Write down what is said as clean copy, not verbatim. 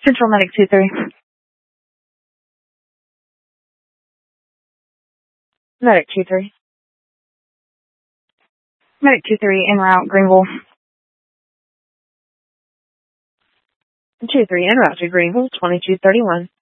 Central Medic 2-3. Medic 2-3. Medic 2-3, en route, Greenville. 2-3, en route to Greenville, 2231.